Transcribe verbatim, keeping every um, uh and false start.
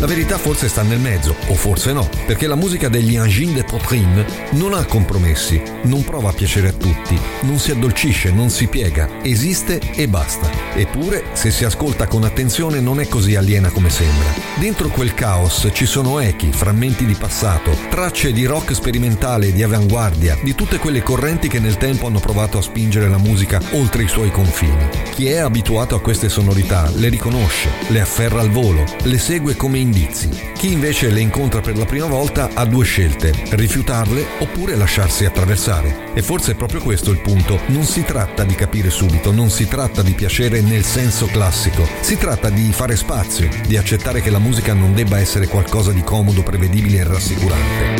La verità forse sta nel mezzo, o forse no, perché la musica degli Angine de Poitrine non ha compromessi, non prova a piacere a tutti, non si addolcisce, non si piega, esiste e basta. Eppure, se si ascolta con attenzione, non è così aliena come sembra. Dentro quel caos ci sono echi, frammenti di passato, tracce di rock sperimentale e di avanguardia, di tutte quelle correnti che nel tempo hanno provato a spingere la musica oltre i suoi confini. Chi è abituato a queste sonorità le riconosce, le afferra al volo, le segue come indizi. Chi invece le incontra per la prima volta ha due scelte: rifiutarle oppure lasciarsi attraversare. E forse è proprio questo il punto. Non si tratta di capire subito, non si tratta di piacere nel senso classico. Si tratta di fare spazio, di accettare che la musica non debba essere qualcosa di comodo, prevedibile e rassicurante.